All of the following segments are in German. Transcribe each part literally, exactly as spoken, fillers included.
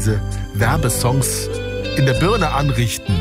diese Werbesongs in der Birne anrichten.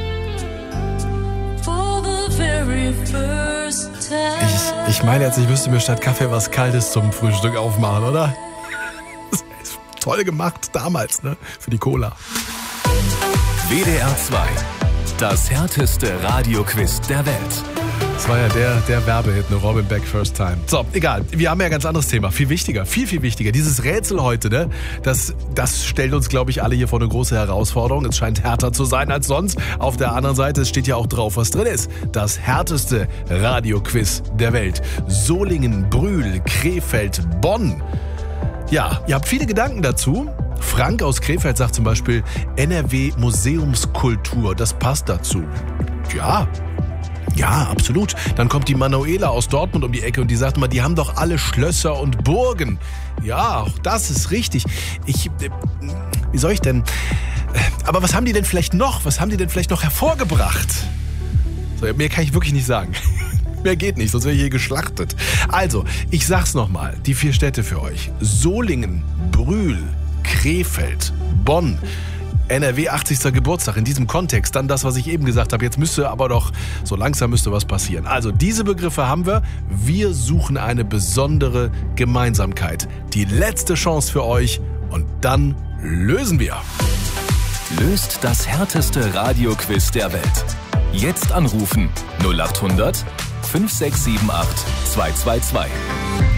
Ich, ich meine jetzt, ich müsste mir statt Kaffee was Kaltes zum Frühstück aufmachen, oder? Das ist toll gemacht damals, ne? Für die Cola. W D R zwei. Das härteste Radioquiz der Welt. Das war ja der, der Werbehit, ne? Robin Beck, First Time. So, egal. Wir haben ja ein ganz anderes Thema. Viel wichtiger, viel, viel wichtiger. Dieses Rätsel heute, ne? Das, das stellt uns, glaube ich, alle hier vor eine große Herausforderung. Es scheint härter zu sein als sonst. Auf der anderen Seite, es steht ja auch drauf, was drin ist. Das härteste Radioquiz der Welt. Solingen, Brühl, Krefeld, Bonn. Ja, ihr habt viele Gedanken dazu. Frank aus Krefeld sagt zum Beispiel N R W Museumskultur. Das passt dazu. Ja, Ja, absolut. Dann kommt die Manuela aus Dortmund um die Ecke und die sagt immer, die haben doch alle Schlösser und Burgen. Ja, auch das ist richtig. Ich, äh, wie soll ich denn? Aber was haben die denn vielleicht noch? Was haben die denn vielleicht noch hervorgebracht? So, mehr kann ich wirklich nicht sagen. Mehr geht nicht, sonst wäre ich hier geschlachtet. Also, ich sag's nochmal. Die vier Städte für euch. Solingen, Brühl, Krefeld, Bonn. N R W achtzigsten Geburtstag in diesem Kontext, dann das, was ich eben gesagt habe. Jetzt müsste aber doch, so langsam müsste was passieren. Also diese Begriffe haben wir. Wir suchen eine besondere Gemeinsamkeit. Die letzte Chance für euch und dann lösen wir. Löst das härteste Radioquiz der Welt. Jetzt anrufen null acht hundert fünf sechs sieben acht zwei zwei zwei.